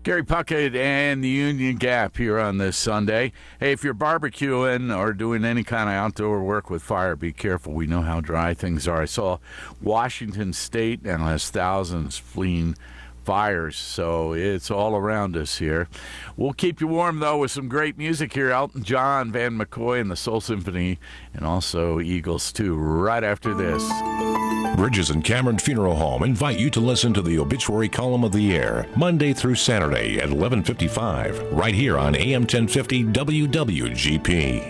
Gary Puckett and the Union Gap here on this Sunday. Hey, if you're barbecuing or doing any kind of outdoor work with fire, be careful. We know how dry things are. I saw Washington State now has thousands fleeing fires, so it's all around us here. We'll keep you warm, though, with some great music here. Elton John, Van McCoy, and the Soul Symphony, and also Eagles, too, right after this. Bridges and Cameron Funeral Home invite you to listen to the obituary column of the year, Monday through Saturday at 11:55, right here on AM 1050 WWGP.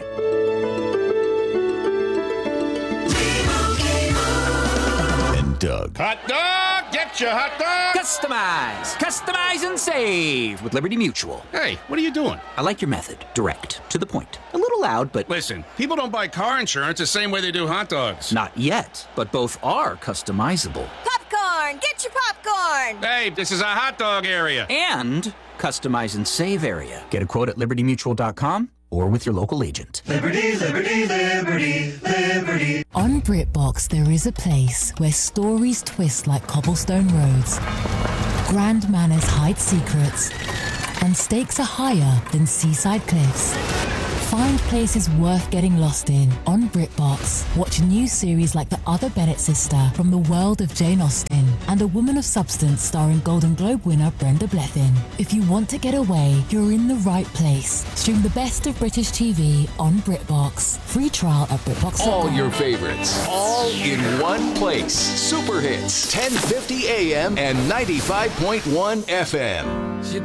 And Doug. Hot dog! Get your hot dog! Customize and save with Liberty Mutual. Hey, what are you doing? I like your method. Direct, to the point. A little loud, but Listen, people don't buy car insurance the same way they do hot dogs. not yet. But both are customizable. Popcorn! Get your popcorn! Hey, this is a hot dog area. And customize and save area. Get a quote at libertymutual.com or with your local agent. Liberty, liberty, liberty, liberty. On BritBox, there is a place where stories twist like cobblestone roads, grand manners hide secrets, and stakes are higher than seaside cliffs. Find places worth getting lost in on BritBox. Watch a new series like The Other Bennett Sister from the world of Jane Austen and A Woman of Substance starring Golden Globe winner Brenda Blethyn. If you want to get away, you're in the right place. Stream the best of British TV on BritBox. Free trial at BritBox.com. All your favorites, all in one place. Super Hits, 1050 AM and 95.1 FM.